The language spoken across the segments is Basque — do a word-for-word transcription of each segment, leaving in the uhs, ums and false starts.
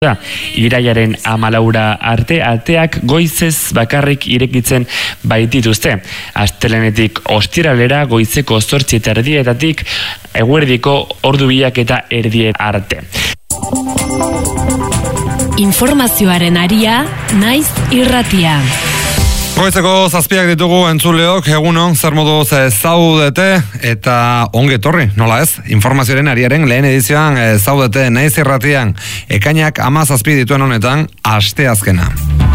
Iraiaren amalaura arte ateak goizez bakarrik irekitzen baitituzte. Astelenetik ostiralera goizeko zortzi eta erdietatik eguerdiko ordu biak eta erdiet arte. Informazioaren aria, naiz irratia. Goizeko zazpiak ditugu entzuleok, egunon, zer moduz zaudete eta onge etorri, nola ez? Informazioaren ariaren lehen edizioan zaudete naiz irratian, ekainak ama zazpi dituen honetan, aste azkena.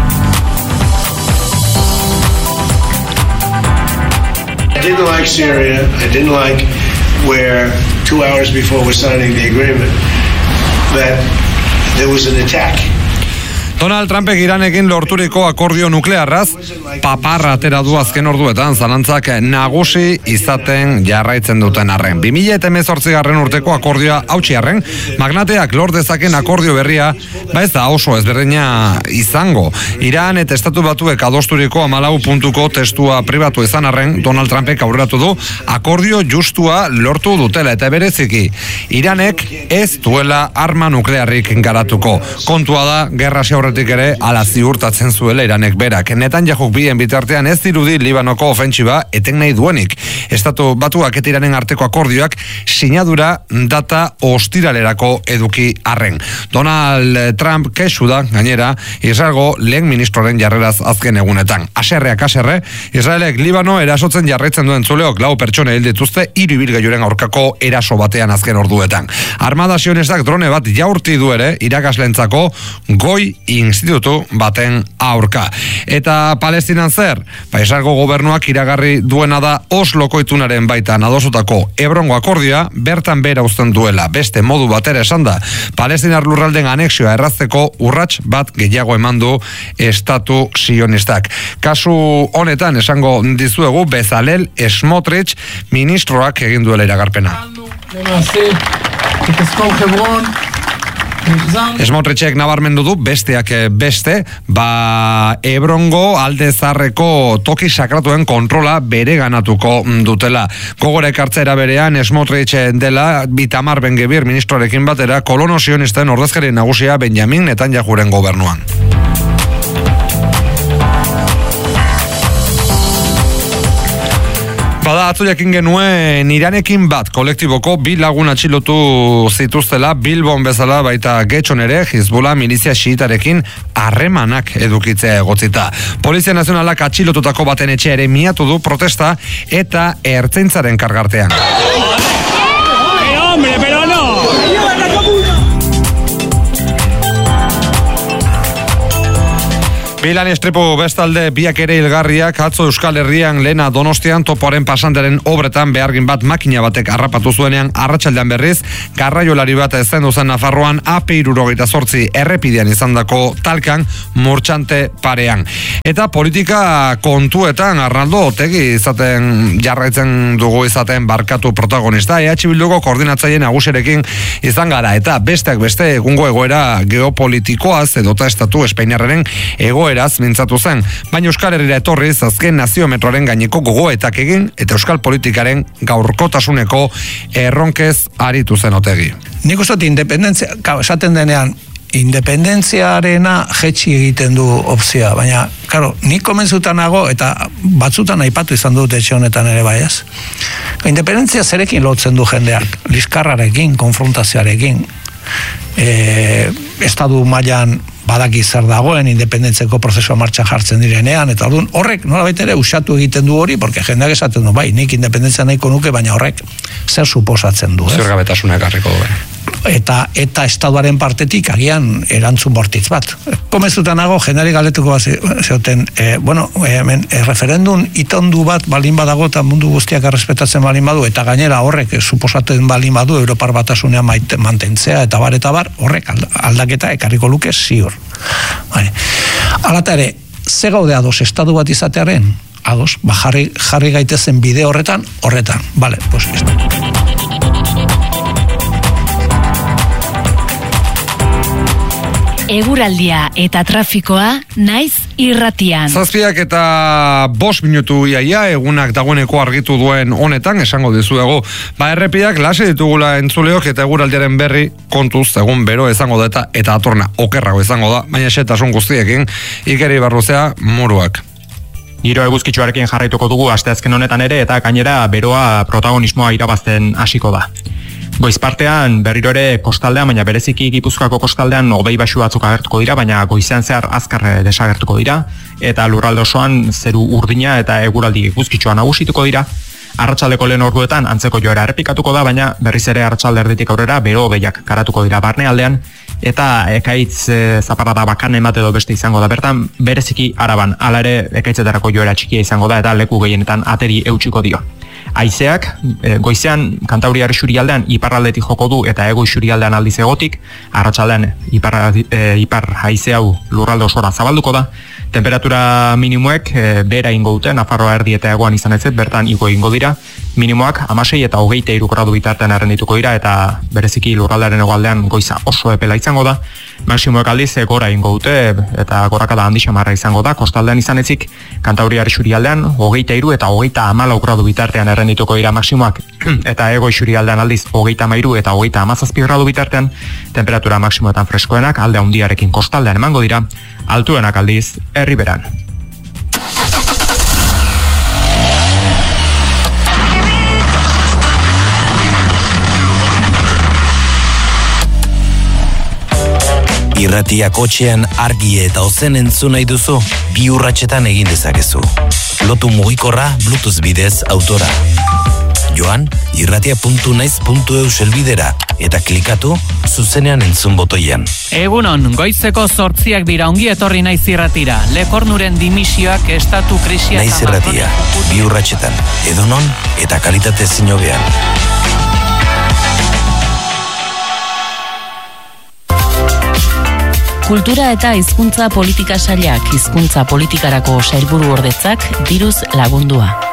I didn't like Syria, I didn't like where two hours before we're signing the agreement that there was an attack. Donald Trumpek Iranekin lorturiko akordio nuklearraz paparra atera du azken orduetan zalantzak nagusi izaten jarraitzen duten arren. bi mila hemezortzigarren urteko akordioa hautsi arren, magnateak lor dezaken akordio berria, ba ez da oso ezberdina izango. Iran eta Estatu Batuek adosturiko hamalau puntuko testua pribatu izan arren, Donald Trumpek aurreratu du akordio justua lortu dutela eta bereziki. Iranek ez duela arma nuklearrik garatuko. Kontua da, gerra aurretik ere ala ziurtatzen zuela Iranek berak. Netanyahuk bien bitartean ez dirudi Libanoko ofentsiba eten nahi duenik. Estatu Batuak eta Iranen arteko akordioak sinadura data ostiralerako eduki arren. Donald Trump kexu da, gainera, Israelgo lehen ministroaren jarreraz azken egunetan. Aserreak aserre, Israelek Libano erasotzen jarraitzen duen zuleok lau pertsone hil dituzte hiru ibilgailuren aurkako eraso batean azken orduetan. Armada sionistak drone bat jaurti du ere irakaslentzako goi institutu baten aurka. Eta Palestinan zer? Ba, Israelgo gobernuak iragarri duena da Osloko itunaren baitan adosutako Hebrongo akordioa bertan behera uzten duela. Beste modu batera esan da, Palestinar lurralden anexioa errazteko urrats bat gehiago eman du estatu sionistak. Kasu honetan esango dizuegu Bezalel Smotrich ministroak egin duela iragarpena. Smotrichek nabarmendu du besteak beste, ba Hebrongo alde zarreko toki sakratuen kontrola bere ganatuko dutela. Gogora ekartzera berean Smotrich dela Itamar Ben-Gvir ministroarekin batera kolono sionisten ordezkari nagusia Benjamin Netanyahuren gobernuan. Bada, atzo jakin genuen Iranekin bat kolektiboko bi lagun atxilotu zituztela Bilbon bezala baita Getxon ere Hizbullah milizia xiitarekin harremanak edukitzea egotzita. Polizia Nazionalak atxilotutako baten etxea ere miatu du protesta eta ertzaintzaren kargartean. Bilan estripu bestalde biak ere hilgarriak atzo Euskal Herrian lehena Donostian topoaren pasantaren obretan behargin bat makina batek harrapatu zuenean arratsaldean berriz garraiolari bat ezendu zen Nafarroan A P hirurogeita zortzi errepidean izandako talkan murtxante parean. Eta politika kontuetan Arnaldo Otegi izaten jarraitzen dugu izaten barkatu protagonista E H Bilduko koordinatzaile nagusiarekin izan gara eta besteak beste egungo egoera geopolitikoaz edota estatu Espainiarraren egoera eraz mintzatu zen, baina Euskal Herrira etorriz azken naziometroaren gaineko gogoetak egin eta euskal politikaren gaurkotasuneko erronkez aritu zen Otegi. Nik uste independentzia, esaten denean, independentziarena jetxi egiten du opzioa, baina, karo, nik komentzutan nago eta batzutan aipatu izan dut etxe honetan ere bai ez. Independentzia zerekin lotzen du jendeak, liskarrarekin, konfrontazioarekin, e, estadu mailan badaki zer dagoen, independentzeko prozesua martxan jartzen direnean, eta orduan horrek nolabait ere usatu egiten du hori, porque jendeak esaten du, bai, nik independentzia nahiko nuke, baina horrek zer suposatzen du, ez? Zergabetasunak harriko du, eta eta estatuaren partetik agian erantzun bortitz bat. Komentzutan nago, jendeari galetuko zeoten, e, bueno, hemen e, referendum itondu bat balin badago eta mundu guztiak errespetatzen balin badu, eta gainera horrek suposatzen balin badu Europar Batasunean mantentzea eta bar eta bar, horrek aldaketa ekarriko luke ziur. Vale. Alata ere, ze gaude ados estatu bat izatearen? Ados, ba, jarri, jarri gaitezen bide horretan, horretan. Vale, pues listo. Eguraldia eta trafikoa naiz irratian. Zazpiak eta bost minutu iaia egunak dagoeneko argitu duen honetan, esango dizuegu, ba errepiak lase ditugula entzuleok eta eguraldiaren berri kontuz egun bero izango da eta eta atorna okerrago izango da, baina xetasun guztiekin Ikeri Barruzea muruak. Giro eguzkitsuarekin jarraituko dugu asteazken honetan ere eta gainera beroa protagonismoa irabazten hasiko da. Goiz partean berriro ere kostaldean, baina bereziki Gipuzkoako kostaldean hodei baxu batzuk agertuko dira, baina goizean zehar azkar desagertuko dira, eta lurralde osoan zeru urdina eta eguraldi eguzkitsua nagusituko dira. Arratsaldeko lehen orduetan antzeko joera errepikatuko da, baina berriz ere arratsalde erditik aurrera bero hodeiak garatuko dira barnealdean, eta ekaitz e, zaparrada bakan bat edo beste izango da bertan, bereziki Araban, hala ere ekaitzetarako joera txikia izango da eta leku gehienetan ateri eutsiko dio. Haizeak, e, goizean Kantauriar isurialdean iparraldetik joko du eta hego isurialdean aldiz egotik, arratsaldean ipar, e, ipar haize hau lurralde osora zabalduko da, temperatura minimoek e, bera ingo dute, Nafarroa erdi eta hegoan izan ez, bertan igo ingo dira, minimoak hamasei eta hogeita hiru gradu bitartean errendituko dira eta bereziki lurraldearen hegoaldean goiza oso epela izango da, maximoek aldiz e, gora ingo dute eta gorakada handi xamarra izango da, kostaldean izan ezik, Kantauriar isurialdean hogeita hiru eta hogeita hamalau gradu bitartean errendituko dira maximoak eta hego isurialdean aldiz hogeita hamairu eta hogeita hamazazpi gradu bitartean, temperatura maximoetan freskoenak alde handiarekin kostaldean emango dira, altuenak aldiz herriberan. Irratia kotxean argi eta ozen entzun nahi duzu, bi urratsetan egin dezakezu. Lotu mugikorra Bluetooth bidez autora. Joan, irratia puntu naiz puntu eu selbidera eta klikatu zuzenean entzun botoian. Egunon, goizeko zortziak dira ongi etorri naiz irratira. Lekornuren dimisioak estatu krisia... Naiz irratia, bi urratsetan, edonon eta kalitate ezin hobean. Kultura eta hizkuntza politika sailak hizkuntza politikarako sailburu ordetzak diruz lagundua.